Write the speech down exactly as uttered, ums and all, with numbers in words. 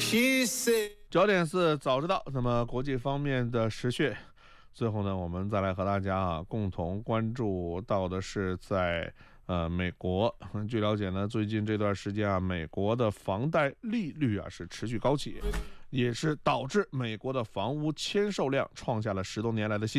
焦点是早知道。那么国际方面的时讯，最后呢，我们再来和大家啊共同关注到的是在呃美国。据了解呢，最近这段时间啊，美国的房贷利率啊是持续高企，也是导致美国的房屋签售量创下了十多年来的新